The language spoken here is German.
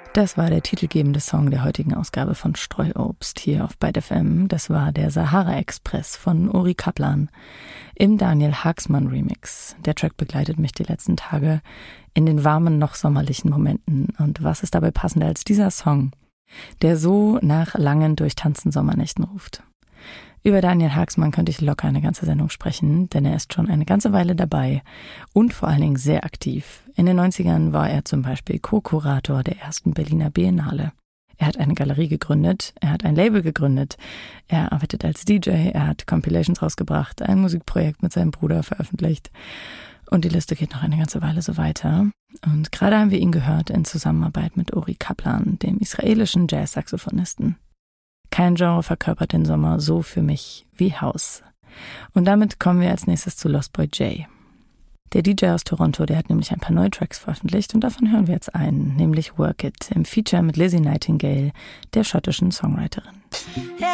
Das war der titelgebende Song der heutigen Ausgabe von Streuobst hier auf Byte FM. Das war der Sahara Express von Uri Kaplan im Daniel Haaksman Remix. Der Track begleitet mich die letzten Tage in den warmen, noch sommerlichen Momenten. Und was ist dabei passender als dieser Song, der so nach langen, durchtanzten Sommernächten ruft? Über Daniel Haaksman könnte ich locker eine ganze Sendung sprechen, denn er ist schon eine ganze Weile dabei und vor allen Dingen sehr aktiv. In den 90ern war er zum Beispiel Co-Kurator der ersten Berliner Biennale. Er hat eine Galerie gegründet, er hat ein Label gegründet, er arbeitet als DJ, er hat Compilations rausgebracht, ein Musikprojekt mit seinem Bruder veröffentlicht und die Liste geht noch eine ganze Weile so weiter. Und gerade haben wir ihn gehört in Zusammenarbeit mit Uri Kaplan, dem israelischen Jazz-Saxophonisten. Kein Genre verkörpert den Sommer so für mich wie House. Und damit kommen wir als nächstes zu Lost Boy J. Der DJ aus Toronto, der hat nämlich ein paar neue Tracks veröffentlicht und davon hören wir jetzt einen, nämlich Work It, im Feature mit Lizzie Nightingale, der schottischen Songwriterin.